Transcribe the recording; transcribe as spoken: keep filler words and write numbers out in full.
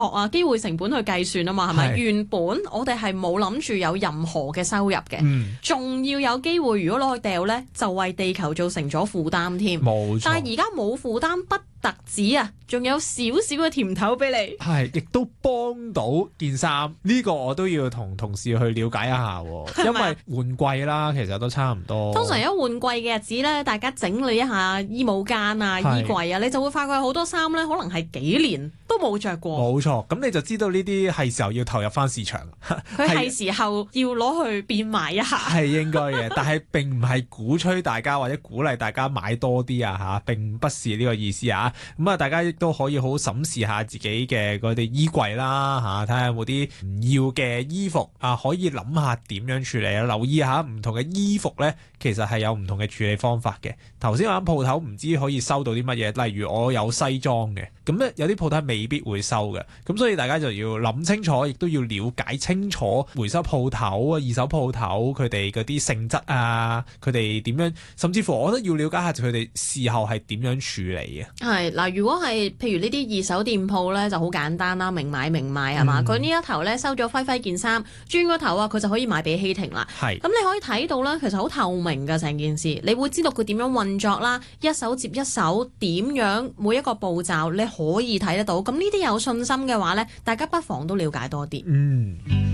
啊機會成本去計算啊嘛，係咪？ 係原本我哋係冇諗住有任何嘅收入嘅， 嗯， 仲、要有機會如果攞去掉呢，就為地球造成咗負擔添。 冇錯。 但係而家冇負擔不特止啊，仲有少少嘅甜頭俾你。 係，亦都幫到件衫。呢個我都要同同事去了解一下喎，因為換季啦，其實都差唔多。 通常一換季嘅日子咧，大家整理一下衣帽間啊、 係衣櫃啊，你就會發覺好多衫咧，可能係幾年都冇着過。 冇錯，咁你就知道呢啲係時候要投入翻市場。 佢係時候要攞去變賣一下。 係應該嘅，但係並唔係鼓吹大家或者鼓勵大家買多啲啊嚇，並不是呢個意思啊。咁啊，大家亦都可以好審視下自己嘅嗰啲衣櫃啦嚇，睇下有冇啲唔要嘅衣服啊，可以諗下點樣處理啊。留意下唔同嘅衣服咧，其實係有唔同嘅處理方法嘅。頭先我間鋪頭唔知可以收到啲乜嘢，例如我有西裝嘅，咁咧有啲鋪頭未必會收嘅，咁所以大家就要諗清楚，亦都要了解清楚回收鋪頭啊、二手鋪頭佢哋嗰啲性質啊，佢哋點樣，甚至乎我覺得要了解下佢哋事後係點樣處理嘅。 係嗱，如果係譬如呢啲二手店鋪咧，就好簡單啦，明買明賣係嘛？佢呢、嗯、一頭咧收咗輝輝件衫，轉個頭啊，佢就可以賣俾希婷啦。 係咁你可以睇到啦，其實好透明㗎成件事，你會知道佢點樣運作啦，一手接一手點樣每一個步驟你可以睇得到。咁呢啲有信心嘅話咧，大家不妨都了解多啲。 嗯。